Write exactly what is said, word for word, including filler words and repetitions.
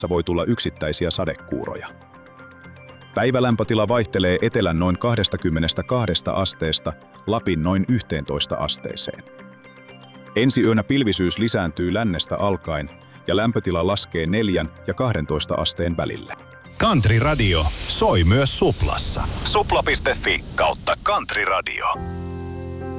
voi tulla yksittäisiä sadekuuroja. Päivälämpötila vaihtelee etelän noin kaksikymmentäkaksi asteesta Lapin noin yhteentoista asteeseen. Ensi yönä pilvisyys lisääntyy lännestä alkaen ja lämpötila laskee neljän ja kahdentoista asteen välille. Country Radio soi myös Suplassa. Supla piste fi kautta Country Radio.